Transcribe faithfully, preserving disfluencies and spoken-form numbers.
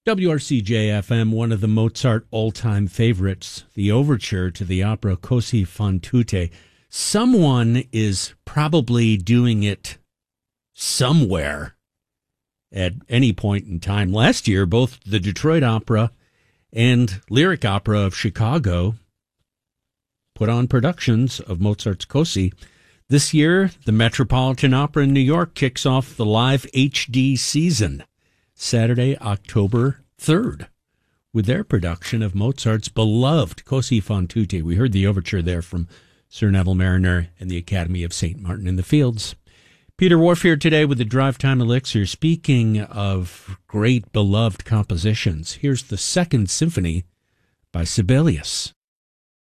W R C J F M, one of the Mozart all-time favorites, the overture to the opera Così fan tutte. Someone is probably doing it somewhere at any point in time. Last year, both the Detroit Opera and Lyric Opera of Chicago put on productions of Mozart's Così. This year, the Metropolitan Opera in New York kicks off the live H D season Saturday, October third, with their production of Mozart's beloved Così fan tutte. We heard the overture there from Sir Neville Marriner and the Academy of Saint Martin in the Fields. Peter Whorf here today with the Drive Time Elixir. Speaking of great beloved compositions, here's the Second Symphony by Sibelius.